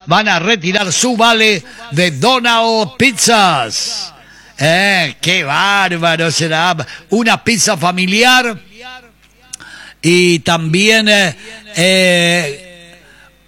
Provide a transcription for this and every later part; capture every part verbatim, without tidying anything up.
van a retirar su vale de Donald Pizzas. Eh, qué bárbaro será. Una pizza familiar y también eh, eh,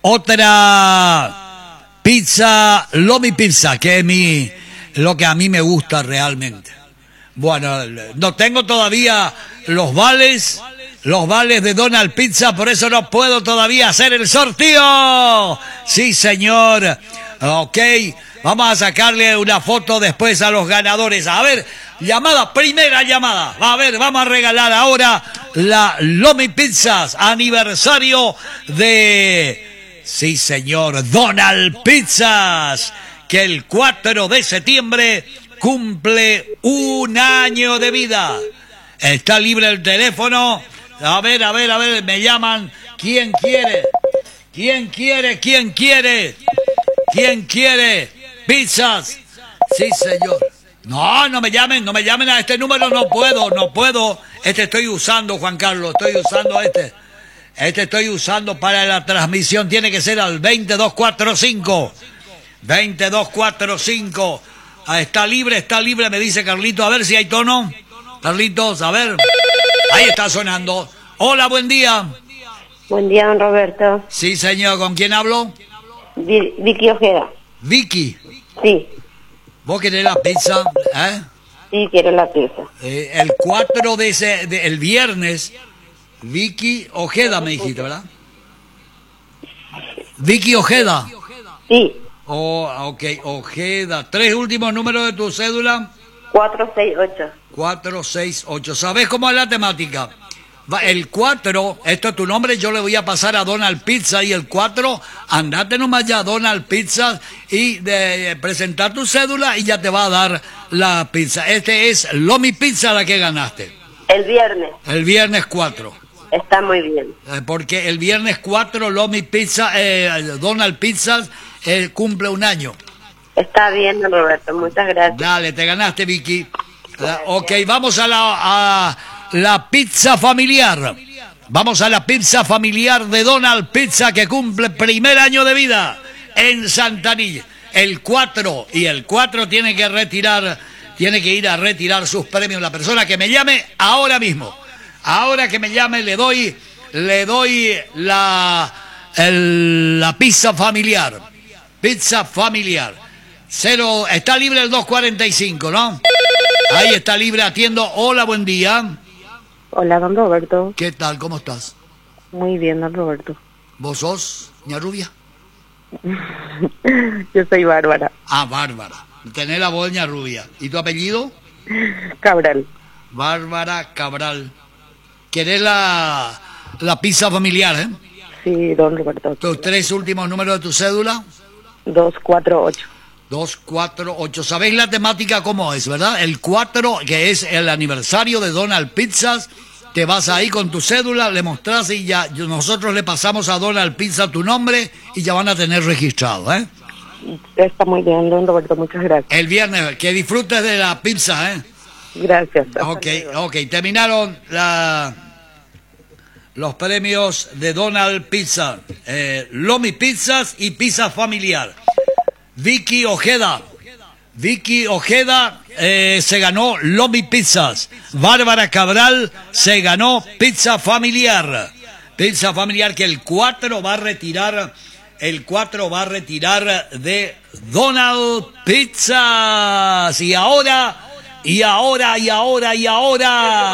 otra pizza, Lomi Pizza, que es mi, lo que a mí me gusta realmente. Bueno, no tengo todavía los vales, los vales de Donald Pizza, por eso no puedo todavía hacer el sorteo. Sí, señor. Ok, vamos a sacarle una foto después a los ganadores. A ver, llamada, primera llamada. A ver, vamos a regalar ahora la Lomi Pizzas, aniversario de, sí, señor, Donald Pizzas, que el cuatro de septiembre cumple un año de vida. Está libre el teléfono. A ver, a ver, a ver, me llaman. ¿Quién quiere? ¿Quién quiere? ¿Quién quiere? ¿Quién quiere? Pizzas. Sí, señor. No, no me llamen, no me llamen a este número, no puedo, no puedo. Este estoy usando, Juan Carlos, estoy usando este. Este estoy usando para la transmisión, tiene que ser al veintidós cuarenta y cinco. veintidós cuarenta y cinco. Ah, está libre, está libre, me dice Carlito. A ver si hay tono. Carlitos, a ver. Ahí está sonando. Hola, buen día. Buen día, don Roberto. Sí, señor, ¿con quién hablo? Vi- Vicky Ojeda. Vicky. Sí, ¿Vos querés la pizza? ¿Eh? sí, quiero la pizza. Eh, el cuatro de ese, de, el viernes, Vicky Ojeda me dijiste, ¿verdad? Vicky Ojeda. Sí, Oh, ok, Ojeda. Tres últimos números de tu cédula. cuatro seis ocho. cuatro seis ocho. ¿Sabés cómo es la temática? Va, el cuatro, esto es tu nombre, yo le voy a pasar a Donald Pizza. Y el cuatro, andate nomás ya a Donald Pizza y de, presentar tu cédula y ya te va a dar la pizza. Este es Lomi Pizza la que ganaste. El viernes. El viernes cuatro. Está muy bien. Eh, porque el viernes cuatro Lomi Pizza, eh, Donald Pizza eh, cumple un año. Está bien, don Roberto, muchas gracias. Dale, te ganaste, Vicky. La, ok, vamos a la, a la pizza familiar. Vamos a la pizza familiar de Donald Pizza, que cumple primer año de vida en Santanilla. El cuatro, y el cuatro tiene que retirar, tiene que ir a retirar sus premios. La persona que me llame ahora mismo. Ahora que me llame le doy, le doy la, el, la pizza familiar. Pizza familiar. Cero, está libre el dos cuarenta y cinco, ¿no? Ahí está libre, atiendo. Hola, buen día. Hola, don Roberto. ¿Qué tal? ¿Cómo estás? Muy bien, don Roberto. ¿Vos sos, ña Rubia? Yo soy Bárbara Ah, Bárbara. Tenés la voz, ña Rubia. ¿Y tu apellido? Cabral. Bárbara Cabral. ¿Querés la, la pizza familiar, eh? Sí, don Roberto. Tus tres últimos números de tu cédula. dos cuatro ocho. dos cuatro ocho. ¿Sabéis la temática cómo es, verdad? El cuatro, que es el aniversario de Donald Pizzas, te vas ahí con tu cédula, le mostrás y ya nosotros le pasamos a Donald Pizza tu nombre y ya van a tener registrado, ¿eh? Está muy bien, don Roberto, muchas gracias. El viernes, que disfrutes de la pizza, ¿eh? Gracias. hasta Ok, luego. ok. Terminaron la, los premios de Donald Pizza. Eh, Lomi Pizzas y Pizza Familiar. Vicky Ojeda. Vicky Ojeda eh, se ganó Lomi Pizzas. Bárbara Cabral se ganó Pizza Familiar. Pizza Familiar que el cuatro va a retirar, el cuatro va a retirar de Donald Pizzas. Y ahora, y ahora, y ahora, y ahora...